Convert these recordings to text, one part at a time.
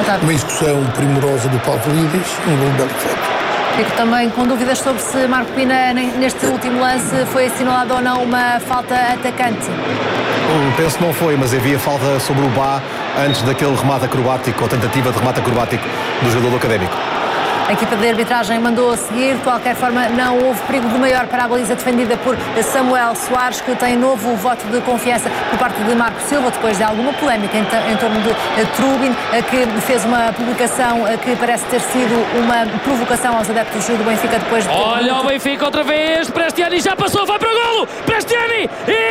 Uma execução primorosa do Pavlidis, um gol belo feito. Fico também com dúvidas sobre se Marco Pina, neste último lance, foi assinalado ou não uma falta atacante. Penso que não foi, mas havia falta sobre o Bá antes daquele remate acrobático, ou tentativa de remate acrobático do jogador do Académico. A equipa de arbitragem mandou a seguir. De qualquer forma, não houve perigo de maior para a baliza defendida por Samuel Soares, que tem novo voto de confiança por parte de Marco Silva, depois de alguma polémica em torno de Trubin, que fez uma publicação que parece ter sido uma provocação aos adeptos do Benfica depois de... Olha o Benfica outra vez, Prestiani já passou, vai para o golo, Prestiani,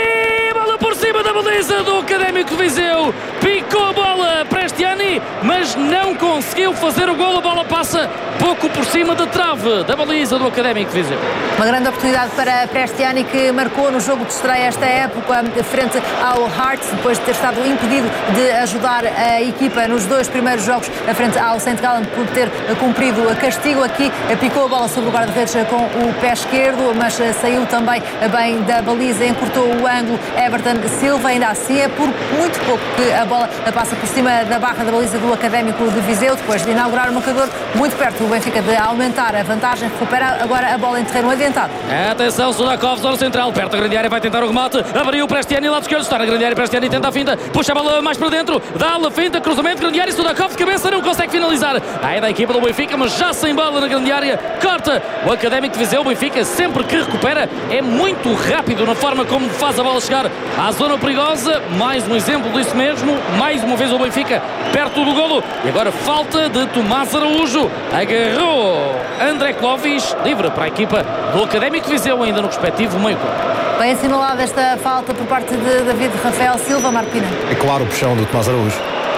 e bola por cima da baliza do Académico de Viseu, picou a bola Prestiani, mas não conseguiu fazer o golo, a bola passa pouco por cima da trave da baliza do Académico de Viseu. Uma grande oportunidade para Prestiani, que marcou no jogo de estreia esta época frente ao Hearts, depois de ter estado impedido de ajudar a equipa nos dois primeiros jogos frente ao St. Gallen por ter cumprido castigo. Aqui picou a bola sobre o guarda-redes com o pé esquerdo, mas saiu também bem da baliza, encurtou o ângulo Everton Silva. Ainda assim é por muito pouco que a bola passa por cima da barra da baliza do Académico de Viseu, depois de inaugurar o marcador muito perto. O Benfica de aumentar a vantagem, recupera agora a bola em terreno adiantado. Atenção, Sudakov, zona central, perto da grande área, vai tentar o remate, abriu o Prestiani, lado esquerdo, está na grande área, Prestiani tenta a finta, puxa a bola mais para dentro, dá-lhe a finta, cruzamento, grande área, Sudakov de cabeça, não consegue finalizar. Aí da equipa do Benfica, mas já sem bola na grande área, corta o Académico de Viseu. O Benfica, sempre que recupera, é muito rápido na forma como faz a bola chegar à zona perigosa. Mais um exemplo disso mesmo, mais uma vez o Benfica perto do golo. E agora falta de Tomás Araújo, agarrou André Clovis, livre para a equipa do Académico de Viseu, ainda no respectivo meio-campo. Bem assinalada esta falta por parte de David Rafael Silva. Marco Pina. É claro o puxão do Tomás Araújo.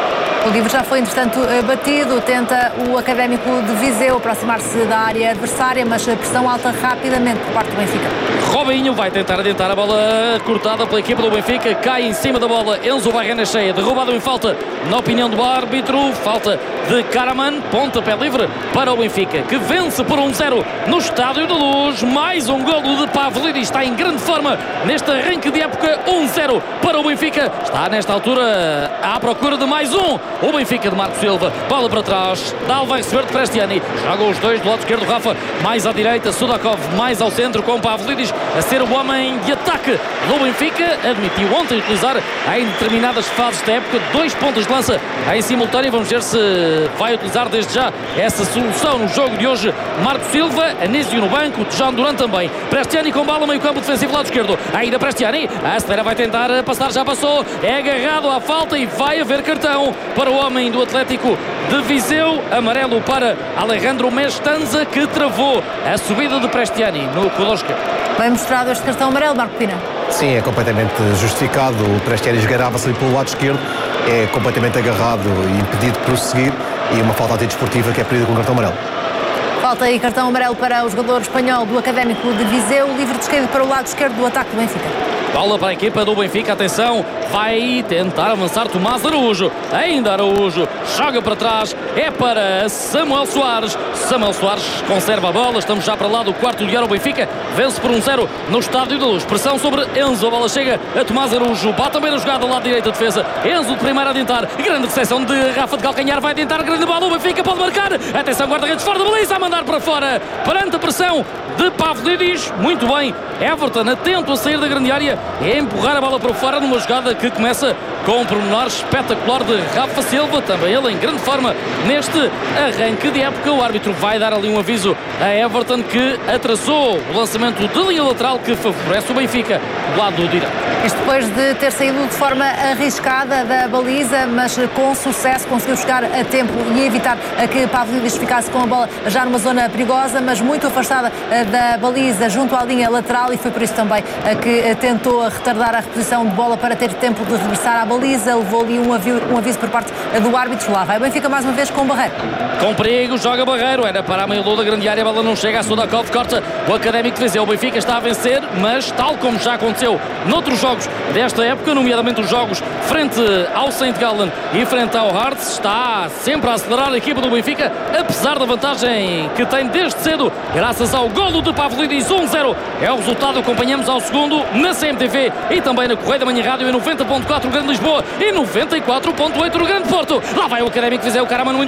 O livre já foi, entretanto, batido. Tenta o Académico de Viseu aproximar-se da área adversária, mas a pressão alta rapidamente por parte do Benfica. Robinho vai tentar adiantar a bola cortada pela equipa do Benfica, cai em cima da bola Enzo Barrena cheia, derrubado em falta na opinião do árbitro, falta de Karaman, pontapé livre para o Benfica, que vence por 1-0 no Estádio da Luz. Mais um golo de Pavlidis, está em grande forma neste arranque de época. 1-0 para o Benfica, está nesta altura à procura de mais um. O Benfica de Marco Silva, bola para trás, Dal vai receber de Prestiani, jogam os dois do lado esquerdo, Rafa mais à direita, Sudakov mais ao centro, com Pavlidis a ser o homem de ataque do Benfica. Admitiu ontem utilizar em determinadas fases da época 2 pontas de lança em simultâneo. Vamos ver se vai utilizar desde já essa solução no jogo de hoje. Marco Silva, Anísio no banco, João Duran também. Prestiani com bola, meio campo defensivo lado esquerdo, ainda Prestiani, a acelera, vai tentar passar, já passou, é agarrado à falta e vai haver cartão para o homem do Atlético de Viseu, amarelo para Alejandro Mestanza, que travou a subida de Prestiani no corredor esquerdo. Bem mostrado este cartão amarelo, Marco Pina. Sim, é completamente justificado. O Prestiani esgarrava-se ali pelo lado esquerdo, é completamente agarrado e impedido de prosseguir, e uma falta antidesportiva que é pedida com o cartão amarelo. Falta aí cartão amarelo para o jogador espanhol do Académico de Viseu, livre de esquerdo para o lado esquerdo do ataque do Benfica. Bola para a equipa do Benfica, atenção, vai tentar avançar Tomás Araújo, ainda Araújo, joga para trás, é para Samuel Soares. Samuel Soares conserva a bola, estamos já para lá do quarto lugar. O Benfica vence por 1-0 no Estádio da Luz, pressão sobre Enzo, a bola chega a Tomás Araújo, bate também na jogada do lado direito da defesa, Enzo de primeira a adiantar, grande recepção de Rafa de calcanhar, vai adiantar, grande bola, o Benfica pode marcar, atenção, guarda-redes fora da baliza, a mandar para fora, perante a pressão de Pavlidis. Muito bem, Everton atento a sair da grande área e a empurrar a bola para fora numa jogada que começa com um pormenor espetacular de Rafa Silva, também ele em grande forma neste arranque de época. O árbitro vai dar ali um aviso a Everton, que atrasou o lançamento de linha lateral que favorece o Benfica do lado direito. Isto depois de ter saído de forma arriscada da baliza, mas com sucesso conseguiu chegar a tempo e evitar que Pavlidis ficasse com a bola já numa zona perigosa, mas muito afastada da baliza junto à linha lateral, e foi por isso também que tentou retardar a reposição de bola para ter tempo de regressar à baliza. Levou ali um aviso por parte do árbitro. Lá vai o Benfica mais uma vez com Barreiro. Com perigo, joga Barreiro, era para a meio da grande área, a bola não chega, a Sudakov corta o Académico de Viseu. O Benfica está a vencer, mas tal como já aconteceu noutros jogos desta época, nomeadamente os jogos frente ao St. Gallen e frente ao Hearts, está sempre a acelerar a equipa do Benfica, apesar da vantagem que tem desde cedo, graças ao golo de Pavlidis. 1-0 é o resultado, acompanhamos ao segundo na CMTV e também na Correia da Manhã Rádio, em 90.4 Grande Lisboa e 94.8 Grande Porto. Lá vai o Académico de Viseu, Karaman muito